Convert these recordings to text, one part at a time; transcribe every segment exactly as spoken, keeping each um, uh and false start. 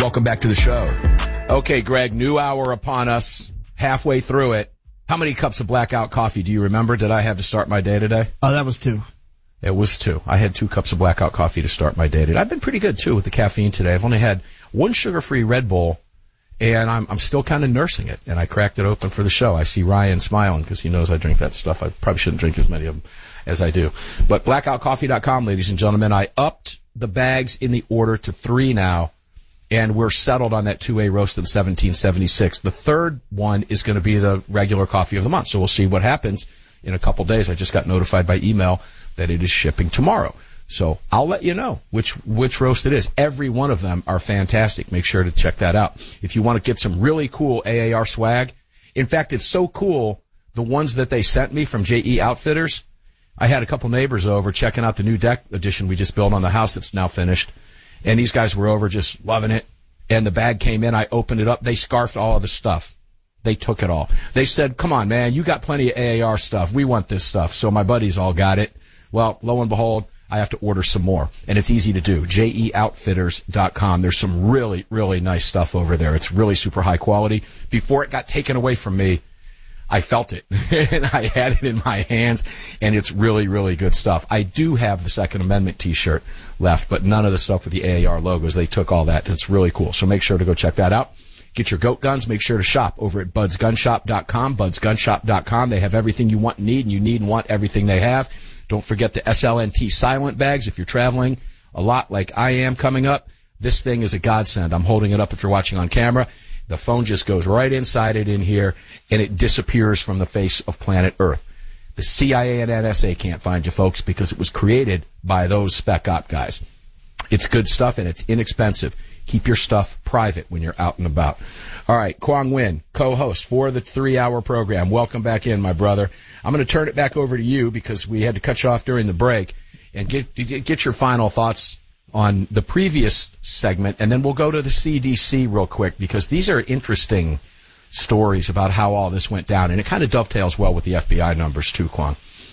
Welcome back to the show. Okay, Greg, new hour upon us, halfway through it. How many cups of blackout coffee do you remember did I have to start my day today? Oh, that was two. It was two. I had two cups of blackout coffee to start my day today. I've been pretty good, too, with the caffeine today. I've only had one sugar-free Red Bull, and I'm, I'm still kind of nursing it, and I cracked it open for the show. I see Ryan smiling because he knows I drink that stuff. I probably shouldn't drink as many of them as I do. But blackout coffee dot com, ladies and gentlemen, I upped the bags in the order to three now. And we're settled on that two A roast of seventeen seventy-six. The third one is going to be the regular coffee of the month. So we'll see what happens in a couple days. I just got notified by email that it is shipping tomorrow. So I'll let you know which, which roast it is. Every one of them are fantastic. Make sure to check that out. If you want to get some really cool A A R swag, in fact, it's so cool, the ones that they sent me from J E Outfitters, I had a couple neighbors over checking out the new deck edition we just built on the house that's now finished. And these guys were over just loving it. And the bag came in. I opened it up. They scarfed all of the stuff. They took it all. They said, come on, man, you got plenty of A A R stuff. We want this stuff. So my buddies all got it. Well, lo and behold, I have to order some more. And it's easy to do. J E outfitters dot com. There's some really, really nice stuff over there. It's really super high quality. Before it got taken away from me, I felt it, and I had it in my hands, and it's really, really good stuff. I do have the Second Amendment T-shirt left, but none of the stuff with the A A R logos. They took all that. It's really cool. So make sure to go check that out. Get your goat guns. Make sure to shop over at buds gun shop dot com, buds gun shop dot com. They have everything you want and need, and you need and want everything they have. Don't forget the S L N T silent bags. If you're traveling a lot like I am coming up, this thing is a godsend. I'm holding it up if you're watching on camera. The phone just goes right inside it in here, and it disappears from the face of planet Earth. The C I A and N S A can't find you, folks, because it was created by those spec op guys. It's good stuff, and it's inexpensive. Keep your stuff private when you're out and about. All right, Quang Nguyen, co-host for the three-hour program. Welcome back in, my brother. I'm going to turn it back over to you because we had to cut you off during the break, and get get your final thoughts on the previous segment, and then we'll go to the C D C real quick because these are interesting stories about how all this went down, and it kind of dovetails well with the F B I numbers too, Quan.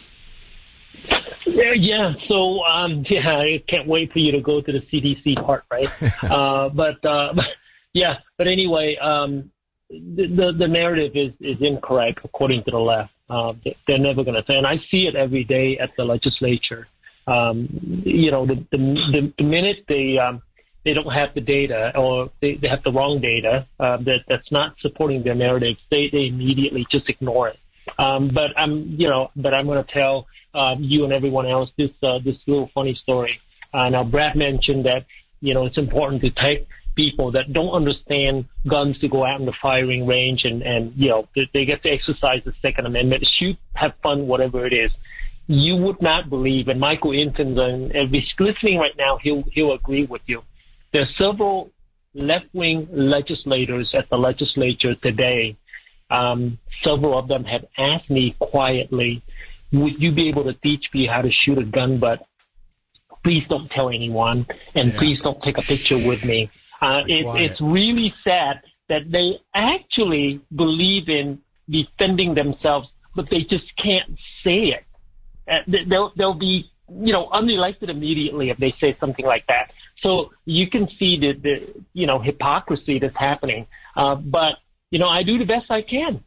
Yeah, yeah. So, um, yeah, I can't wait for you to go to the C D C part, right? uh, but, uh, yeah, but anyway, um, the, the, the narrative is, is incorrect according to the left. Uh, they're never going to say, and I see it every day at the legislature. Um, you know, the, the, the minute they, um, they don't have the data or they, they have the wrong data, uh, that, that's not supporting their narrative, they, they immediately just ignore it. Um, but I'm, you know, but I'm going to tell, um, you and everyone else this, uh, this little funny story. Uh, now Brad mentioned that, you know, it's important to take people that don't understand guns to go out in the firing range and, and, you know, they, they get to exercise the Second Amendment, shoot, have fun, whatever it is. You would not believe, and Michael Infinson, if he's listening right now, he'll he'll agree with you. There are several left-wing legislators at the legislature today. Um, several of them have asked me quietly, would you be able to teach me how to shoot a gun, but please don't tell anyone, and yeah. please don't take a picture with me. Uh, it, it's really sad that they actually believe in defending themselves, but they just can't say it. Uh, they'll, they'll be, you know, unelected immediately if they say something like that. So you can see the, the you know, hypocrisy that's happening. Uh, but, you know, I do the best I can.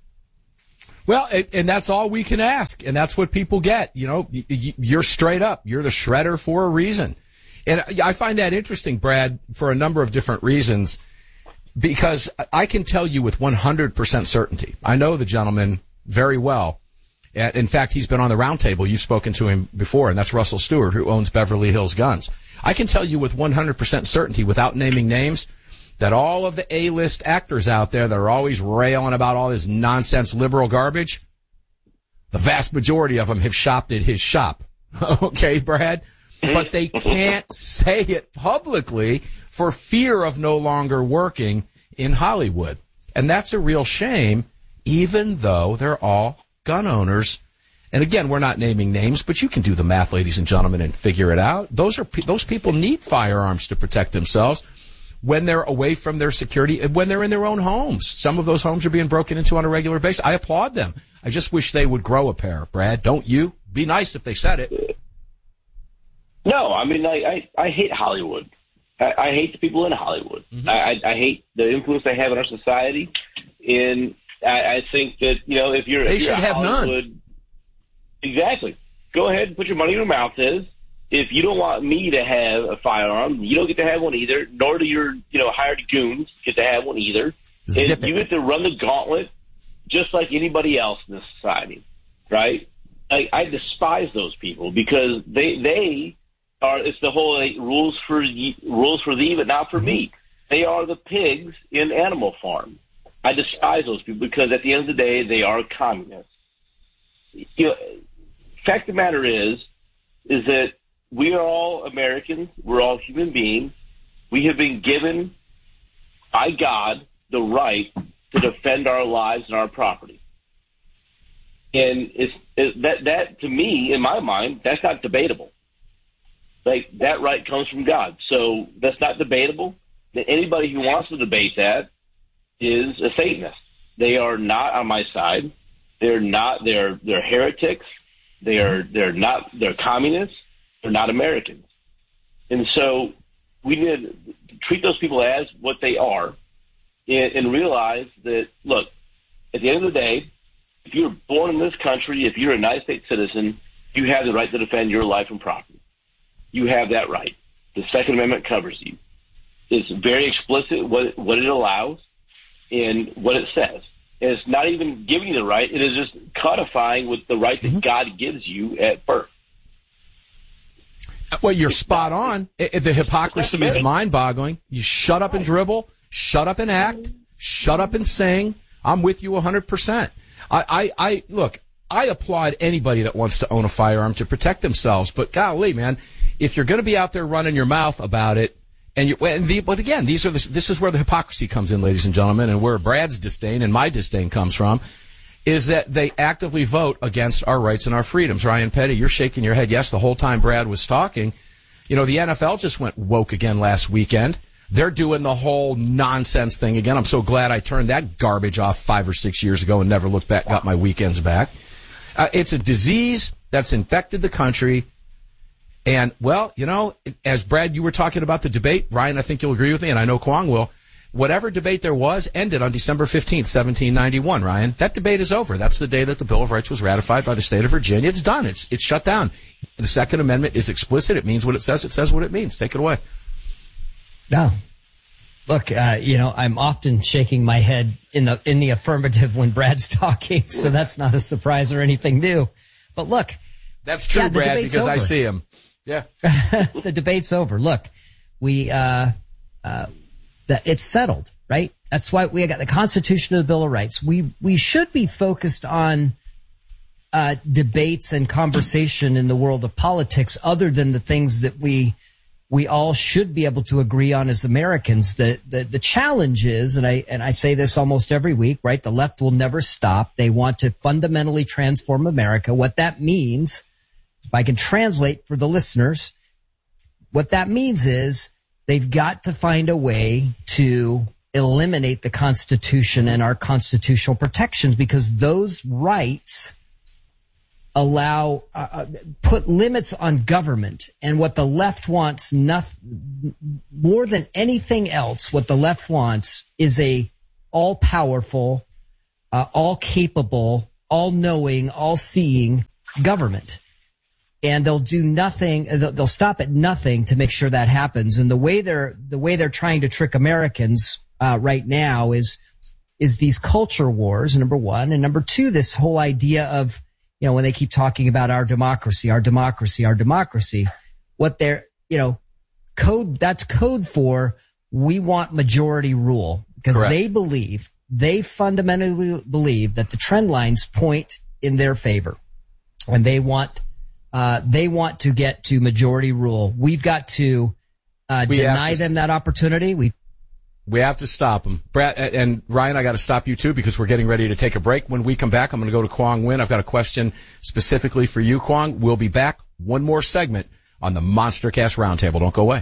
Well, and that's all we can ask, and that's what people get. You know, you're straight up. You're the shredder for a reason. And I find that interesting, Brad, for a number of different reasons, because I can tell you with one hundred percent certainty. I know the gentleman very well. In fact, he's been on the roundtable. You've spoken to him before, and that's Russell Stewart, who owns Beverly Hills Guns. I can tell you with one hundred percent certainty, without naming names, that all of the A-list actors out there that are always railing about all this nonsense liberal garbage, the vast majority of them have shopped at his shop. Okay, Brad? But they can't say it publicly for fear of no longer working in Hollywood. And that's a real shame, even though they're all gun owners. And again, we're not naming names, but you can do the math, ladies and gentlemen, and figure it out. Those are those people need firearms to protect themselves when they're away from their security, when they're in their own homes. Some of those homes are being broken into on a regular basis. I applaud them. I just wish they would grow a pair, Brad. Don't you? Be nice if they said it. No, I mean, I, I, I hate Hollywood. I, I hate the people in Hollywood. Mm-hmm. I, I hate the influence they have in our society. And I, I think that, you know, if you're, they if you're should have Hollywood, none. Exactly. Go ahead and put your money where your mouth is. If you don't want me to have a firearm, you don't get to have one either, nor do your, you know, hired goons get to have one either. Zip and you get to run the gauntlet just like anybody else in this society, right? I, I despise those people because they they are. It's the whole like, rules for ye, rules for thee, but not for mm-hmm. me. They are the pigs in Animal Farm. I despise those people because at the end of the day, they are communists. You know, fact of the matter is, is that we are all Americans. We're all human beings. We have been given by God the right to defend our lives and our property. And it's, it, that, that, to me, in my mind, that's not debatable. Like, that right comes from God. So that's not debatable. Anybody who wants to debate that is a Satanist. They are not on my side. They're not, they're, they're heretics. They are, they're not, they're communists. They're not Americans. And so we need to treat those people as what they are and, and realize that, look, at the end of the day, if you're born in this country, if you're a United States citizen, you have the right to defend your life and property. You have that right. The Second Amendment covers you. It's very explicit what, what it allows and what it says. And it's not even giving you the right. It is just codifying with the right that mm-hmm. God gives you at birth. Well, you're spot on. The hypocrisy is mind-boggling. You shut up and dribble, shut up and act, shut up and sing. I'm with you one hundred percent. I, I, I look, I applaud anybody that wants to own a firearm to protect themselves. But golly, man, if you're going to be out there running your mouth about it, and you, and the, but again, these are the, this is where the hypocrisy comes in, ladies and gentlemen, and where Brad's disdain and my disdain comes from, is that they actively vote against our rights and our freedoms. Ryan Petty, you're shaking your head. Yes, the whole time Brad was talking. You know, the N F L just went woke again last weekend. They're doing the whole nonsense thing again. I'm so glad I turned that garbage off five or six years ago and never looked back, got my weekends back. Uh, it's a disease that's infected the country. And, well, you know, as Brad, you were talking about the debate, Ryan, I think you'll agree with me, and I know Kwong will. Whatever debate there was ended on December fifteenth, seventeen ninety-one, Ryan. That debate is over. That's the day that the Bill of Rights was ratified by the state of Virginia. It's done. It's it's shut down. The Second Amendment is explicit. It means what it says. It says what it means. Take it away. No. Look, uh, you know, I'm often shaking my head in the in the affirmative when Brad's talking, so that's not a surprise or anything new. But look. That's true, yeah, Brad, because over. I see him. Yeah. The debate's over. Look, we, uh, uh, that it's settled, right? That's why we got the Constitution of the Bill of Rights. We, we should be focused on, uh, debates and conversation in the world of politics other than the things that we, we all should be able to agree on as Americans. The, the, the challenge is, and I, and I say this almost every week, right? The left will never stop. They want to fundamentally transform America. What that means, if I can translate for the listeners, what that means is they've got to find a way to eliminate the Constitution and our constitutional protections because those rights allow, uh, put limits on government. And what the left wants, nothing, more than anything else, what the left wants is a all-powerful, uh, all-capable, all-knowing, all-seeing government. And they'll do nothing, they'll stop at nothing to make sure that happens. And the way they're, the way they're trying to trick Americans, uh, right now is, is these culture wars, number one. And number two, this whole idea of, you know, when they keep talking about our democracy, our democracy, our democracy, what they're, you know, code, that's code for we want majority rule because Correct. They believe, they fundamentally believe that the trend lines point in their favor and they want, Uh, they want to get to majority rule. We've got to, uh, we deny to, them that opportunity. We, we have to stop them. Brad and Ryan, I got to stop you too because we're getting ready to take a break. When we come back, I'm going to go to Kwong Win. I've got a question specifically for you, Kwong. We'll be back. One more segment on the MonsterCast Roundtable. Don't go away.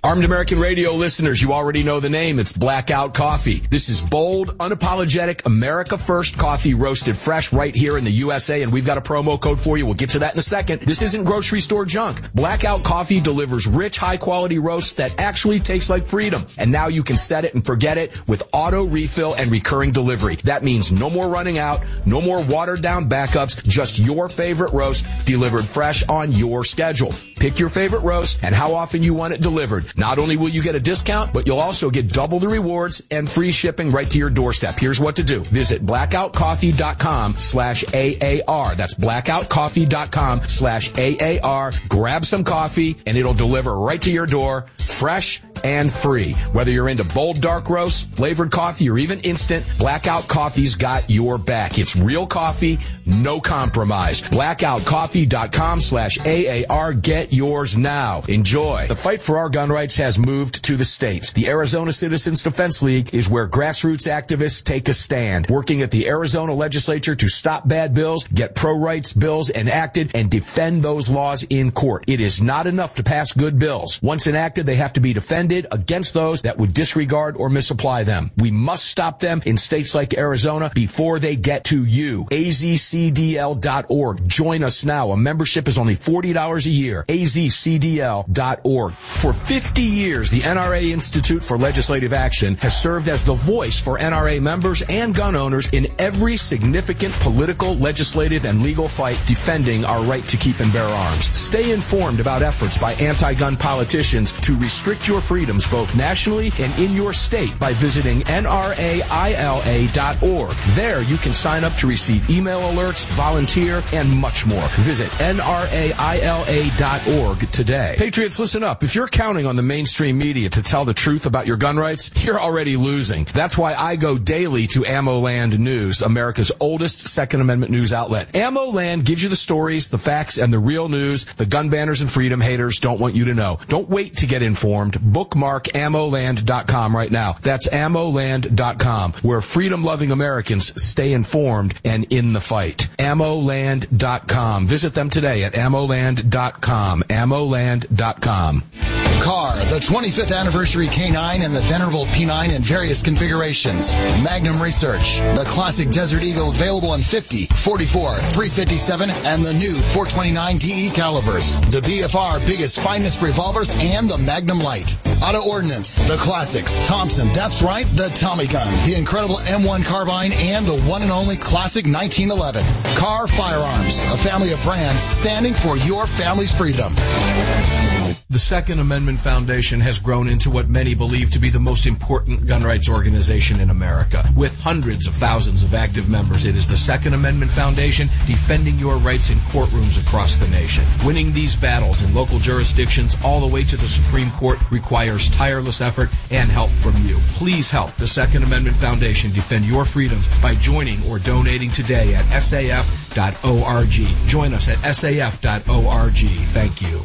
Armed American Radio listeners, you already know the name. It's Blackout Coffee. This is bold, unapologetic, America First coffee roasted fresh right here in the U S A, and we've got a promo code for you. We'll get to that in a second. This isn't grocery store junk. Blackout Coffee delivers rich, high-quality roasts that actually taste like freedom. And now you can set it and forget it with auto refill and recurring delivery. That means no more running out, no more watered-down backups, just your favorite roast delivered fresh on your schedule. Pick your favorite roast and how often you want it delivered. Not only will you get a discount, but you'll also get double the rewards and free shipping right to your doorstep. Here's what to do. Visit blackoutcoffee.com slash AAR. That's blackoutcoffee.com slash AAR. Grab some coffee and it'll deliver right to your door, fresh and free. Whether you're into bold dark roasts, flavored coffee, or even instant, Blackout Coffee's got your back. It's real coffee, no compromise. blackoutcoffee.com slash AAR. Get yours now. Enjoy. The fight for our gun rights has moved to the states. The Arizona Citizens Defense League is where grassroots activists take a stand, working at the Arizona legislature to stop bad bills, get pro-rights bills enacted, and defend those laws in court. It is not enough to pass good bills. Once enacted, they have to be defended against those that would disregard or misapply them. We must stop them in states like Arizona before they get to you. A Z C D L dot org. Join us now. A membership is only forty dollars a year. A Z C D L dot org. For fifty years, the N R A Institute for Legislative Action has served as the voice for N R A members and gun owners in every significant political, legislative, and legal fight defending our right to keep and bear arms. Stay informed about efforts by anti-gun politicians to restrict your freedoms both nationally and in your state by visiting N R A I L A dot org. There you can sign up to receive email alerts, volunteer, and much more. Visit N R A I L A dot org today. Patriots, listen up. If you're counting on the mainstream media to tell the truth about your gun rights, you're already losing. That's why I go daily to AmmoLand News, America's oldest Second Amendment news outlet. AmmoLand gives you the stories, the facts, and the real news the gun banners and freedom haters don't want you to know. Don't wait to get informed. Bookmark ammo land dot com right now. That's ammo land dot com, where freedom-loving Americans stay informed and in the fight. ammo land dot com. Visit them today at ammo land dot com. ammo land dot com. Car, the twenty-fifth anniversary K nine and the venerable P nine in various configurations. Magnum Research, the classic Desert Eagle available in fifty, forty-four, three fifty-seven, and the new four twenty-nine D E calibers. The B F R biggest, finest revolvers and the Magnum Light. Auto Ordnance, the classics. Thompson, that's right, the Tommy gun, the incredible M one carbine, and the one and only classic nineteen eleven. Car Firearms, a family of brands standing for your family's freedom. The Second Amendment Foundation has grown into what many believe to be the most important gun rights organization in America. With hundreds of thousands of active members, it is the Second Amendment Foundation defending your rights in courtrooms across the nation. Winning these battles in local jurisdictions all the way to the Supreme Court requires tireless effort and help from you. Please help the Second Amendment Foundation defend your freedoms by joining or donating today at S A F dot org. Join us at S A F dot org. Thank you.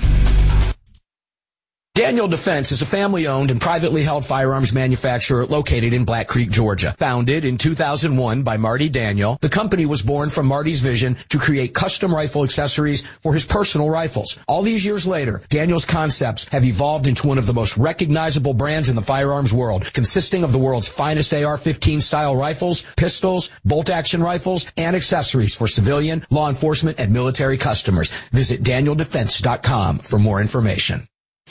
Daniel Defense is a family-owned and privately held firearms manufacturer located in Black Creek, Georgia. Founded in two thousand one by Marty Daniel, the company was born from Marty's vision to create custom rifle accessories for his personal rifles. All these years later, Daniel's concepts have evolved into one of the most recognizable brands in the firearms world, consisting of the world's finest A R fifteen style rifles, pistols, bolt-action rifles, and accessories for civilian, law enforcement, and military customers. Visit daniel defense dot com for more information.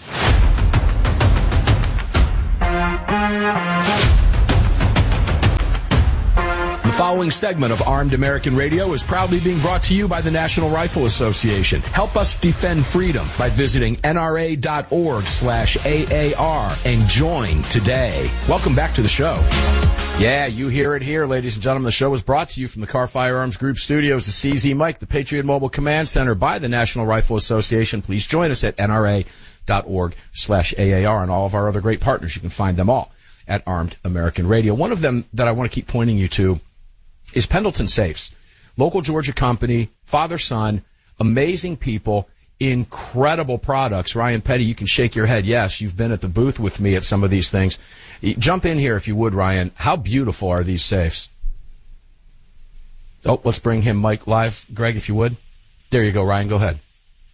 The following segment of Armed American Radio is proudly being brought to you by the National Rifle Association. Help us defend freedom by visiting N R A dot org slash A A R and join today. Welcome back to the show. Yeah, you hear it here, ladies and gentlemen. The show is brought to you from the Car Firearms Group Studios, the C Z Mike, the Patriot Mobile Command Center by the National Rifle Association. Please join us at N R A dot org slash A A R and all of our other great partners. You can find them all at Armed American Radio. One of them that I want to keep pointing you to is Pendleton Safes. Local Georgia company, father-son, amazing people, incredible products. Ryan Petty, you can shake your head. Yes, you've been at the booth with me at some of these things. Jump in here if you would, Ryan. How beautiful are these safes? Oh, let's bring him Mike live. Greg, if you would. There you go, Ryan. Go ahead.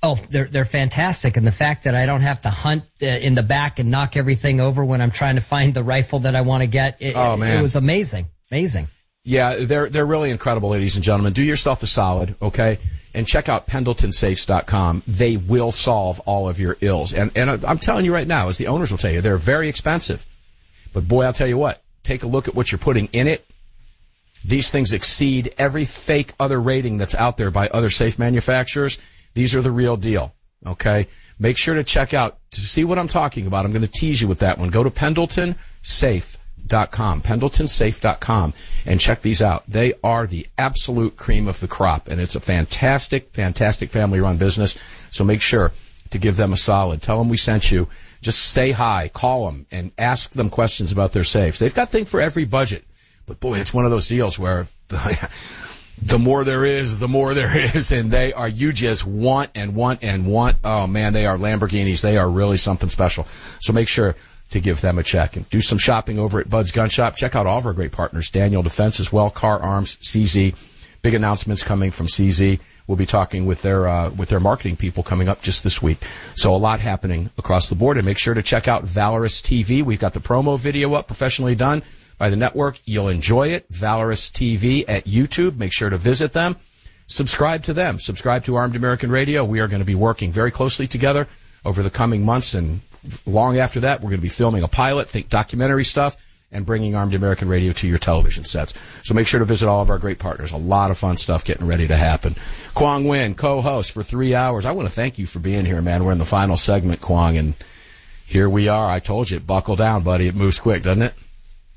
Oh, they're they're fantastic, and the fact that I don't have to hunt uh, in the back and knock everything over when I'm trying to find the rifle that I want to get. It, oh man, it was amazing, amazing. Yeah, they're they're really incredible, ladies and gentlemen. Do yourself a solid, okay, and check out Pendleton Safes dot com. They will solve all of your ills, and and I'm telling you right now, as the owners will tell you, they're very expensive. But boy, I'll tell you what, take a look at what you're putting in it. These things exceed every fake other rating that's out there by other safe manufacturers. These are the real deal, okay? Make sure to check out, to see what I'm talking about, I'm going to tease you with that one. Go to Pendleton Safe dot com, Pendleton Safe dot com, and check these out. They are the absolute cream of the crop, and it's a fantastic, fantastic family-run business, so make sure to give them a solid. Tell them we sent you. Just say hi, call them, and ask them questions about their safes. They've got things for every budget, but boy, it's one of those deals where the more there is, the more there is, and they are, you just want and want and want. Oh man, they are Lamborghinis. They are really something special. So make sure to give them a check and do some shopping over at Bud's Gun Shop. Check out all of our great partners, Daniel Defense as well, Car Arms, C Z. Big announcements coming from C Z. We'll be talking with their uh, with their marketing people coming up just this week. So a lot happening across the board. And make sure to check out Valorous T V. We've got the promo video up, professionally done by the network. You'll enjoy it. Valorous T V at YouTube. Make sure to visit them. Subscribe to them. Subscribe to Armed American Radio. We are going to be working very closely together over the coming months, and long after that, we're going to be filming a pilot, think documentary stuff, and bringing Armed American Radio to your television sets. So make sure to visit all of our great partners. A lot of fun stuff getting ready to happen. Quang Nguyen, co-host for three hours. I want to thank you for being here, man. We're in the final segment, Quang, and here we are. I told you, buckle down, buddy. It moves quick, doesn't it?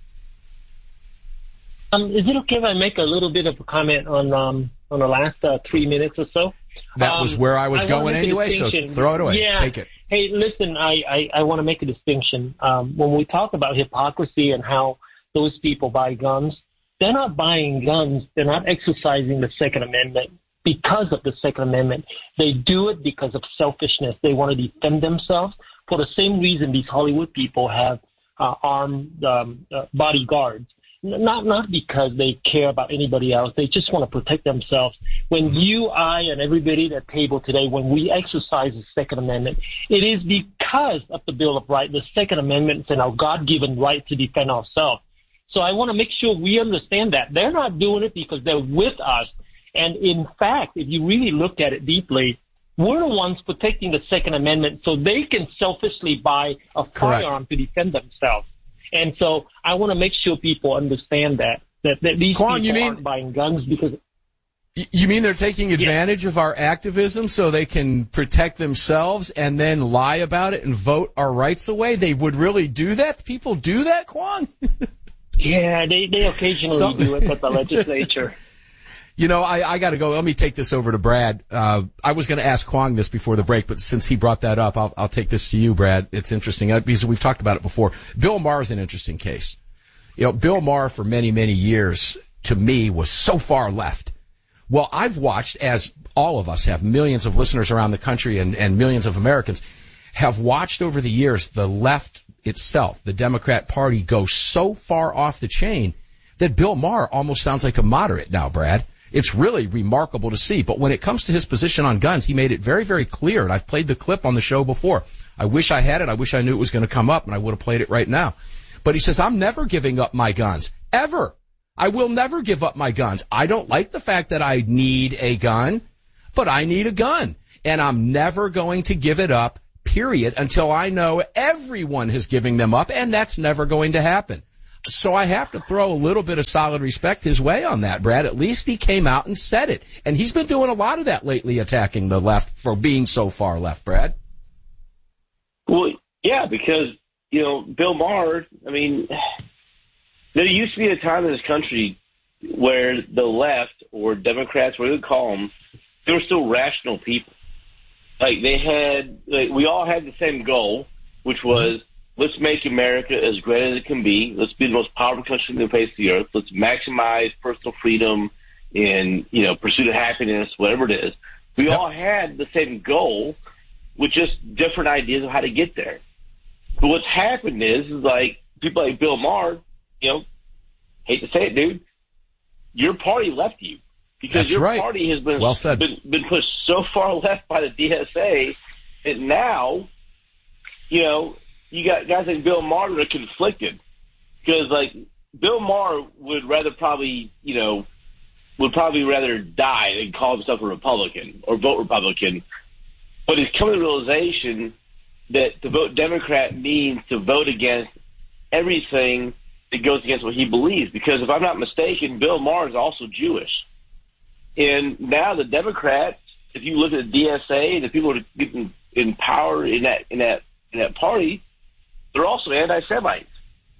Um, is it okay if I make a little bit of a comment on um, on the last uh, three minutes or so? That um, was where I was I going anyway, so throw it away. Yeah. Take it. Hey, listen, I, I, I want to make a distinction. Um, when we talk about hypocrisy and how those people buy guns, they're not buying guns. They're not exercising the Second Amendment because of the Second Amendment. They do it because of selfishness. They want to defend themselves for the same reason these Hollywood people have uh, armed um, uh, bodyguards. Not not because they care about anybody else. They just want to protect themselves. When you, I, and everybody at the table today, when we exercise the Second Amendment, it is because of the Bill of Rights, the Second Amendment, and our God-given right to defend ourselves. So I want to make sure we understand that. They're not doing it because they're with us. And in fact, if you really look at it deeply, we're the ones protecting the Second Amendment so they can selfishly buy a firearm to defend themselves. And so I want to make sure people understand that, that, that these Quang, people you mean, aren't buying guns because... You mean they're taking advantage yeah. of our activism so they can protect themselves and then lie about it and vote our rights away? They would really do that? People do that, Quang? Yeah, they, they occasionally Some... do it at the legislature. You know, I, I got to go. Let me take this over to Brad. Uh, I was going to ask Quang this before the break, but since he brought that up, I'll, I'll take this to you, Brad. It's interesting uh, because we've talked about it before. Bill Maher is an interesting case. You know, Bill Maher for many, many years, to me, was so far left. Well, I've watched, as all of us have, millions of listeners around the country and, and millions of Americans have watched over the years the left itself, the Democrat Party, go so far off the chain that Bill Maher almost sounds like a moderate now, Brad. It's really remarkable to see. But when it comes to his position on guns, he made it very, very clear. And I've played the clip on the show before. I wish I had it. I wish I knew it was going to come up, and I would have played it right now. But he says, I'm never giving up my guns. Ever. I will never give up my guns. I don't like the fact that I need a gun, but I need a gun. And I'm never going to give it up, period, until I know everyone is giving them up, and that's never going to happen. So I have to throw a little bit of solid respect his way on that, Brad. At least he came out and said it. And he's been doing a lot of that lately, attacking the left for being so far left, Brad. Well, yeah, because, you know, Bill Maher, I mean, there used to be a time in this country where the left, or Democrats, whatever you call them, they were still rational people. Like, they had, like, we all had the same goal, which was, let's make America as great as it can be. Let's be the most powerful country on the face of the earth. Let's maximize personal freedom and, you know, pursuit of happiness, whatever it is. We yep. all had the same goal with just different ideas of how to get there. But what's happened is, is like, people like Bill Maher, you know, hate to say it, dude, your party left you. Because That's your right. party has been, well said. been been pushed so far left by the D S A that now, you know, you got guys like Bill Maher that are conflicted. Because, like, Bill Maher would rather probably, you know, would probably rather die than call himself a Republican or vote Republican. But he's coming to the realization that to vote Democrat means to vote against everything that goes against what he believes. Because if I'm not mistaken, Bill Maher is also Jewish. And now the Democrats, if you look at the D S A, the people that are in, in power in that in that in that party, they're also anti-Semites.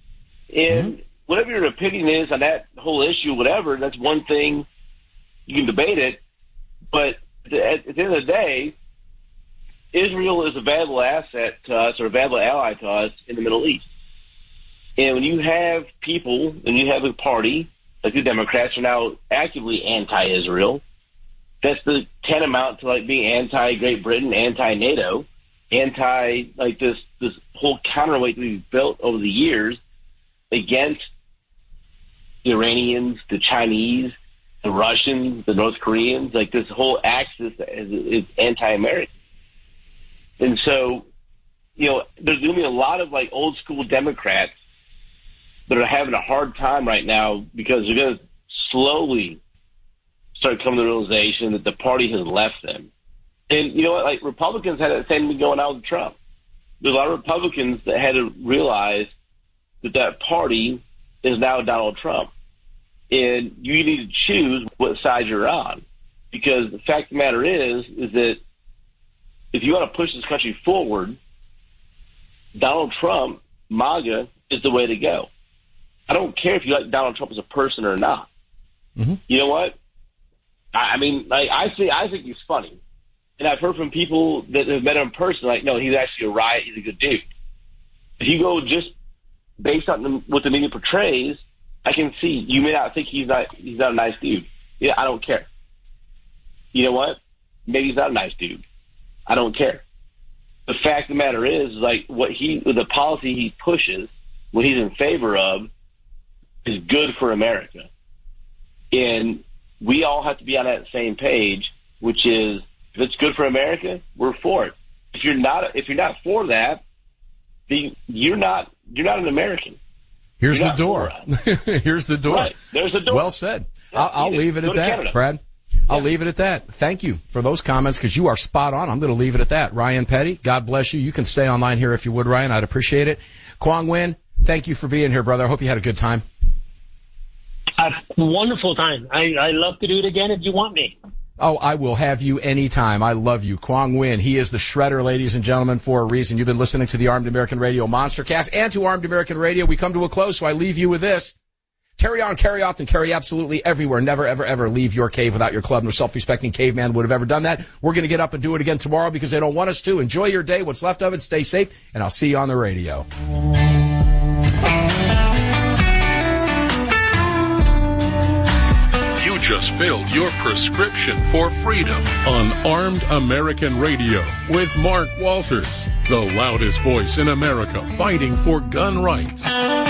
And mm-hmm. whatever your opinion is on that whole issue, whatever, that's one thing. You can debate it. But at, at the end of the day, Israel is a valuable asset to us or a valuable ally to us in the Middle East. And when you have people and you have a party, like the Democrats are now actively anti-Israel, that's the tantamount to like being anti-Great Britain, anti-NATO, anti like this this whole counterweight that we've built over the years against the Iranians, the Chinese, the Russians, the North Koreans. Like this whole axis is, is anti-American. And so, you know, there's going to be a lot of like old school Democrats that are having a hard time right now because they're going to slowly start coming to the realization that the party has left them. And you know what? Like Republicans had that same thing going on with Trump. There's a lot of Republicans that had to realize that that party is now Donald Trump. And you need to choose what side you're on. Because the fact of the matter is, is that if you want to push this country forward, Donald Trump, MAGA, is the way to go. I don't care if you like Donald Trump as a person or not. Mm-hmm. You know what? I, I mean, like I say, I think he's funny. And I've heard from people that have met him in person, like, no, he's actually a riot. He's a good dude. If you go just based on what the media portrays, I can see you may not think he's not he's not a nice dude. Yeah, I don't care. You know what? Maybe he's not a nice dude. I don't care. The fact of the matter is, like, what he the policy he pushes, what he's in favor of, is good for America. And we all have to be on that same page, which is, if it's good for America, we're for it. If you're not, if you're not for that, then you're not, you're not an American. Here's the door. Here's the door. Right. There's the door. Well said. Yeah, I'll, I'll leave it at that, Canada. Brad. I'll yeah. leave it at that. Thank you for those comments because you are spot on. I'm going to leave it at that. Ryan Petty, God bless you. You can stay online here if you would, Ryan. I'd appreciate it. Quang Nguyen, thank you for being here, brother. I hope you had a good time. A wonderful time. I, I love to do it again if you want me. Oh, I will have you anytime. I love you. Quang Nguyen. He is the shredder, ladies and gentlemen, for a reason. You've been listening to the Armed American Radio Monstercast and to Armed American Radio. We come to a close, so I leave you with this. Carry on, carry often, carry absolutely everywhere. Never, ever, ever leave your cave without your club. No self-respecting caveman would have ever done that. We're going to get up and do it again tomorrow because they don't want us to. Enjoy your day, what's left of it. Stay safe, and I'll see you on the radio. You just filled your prescription for freedom on Armed American Radio with Mark Walters, the loudest voice in America fighting for gun rights.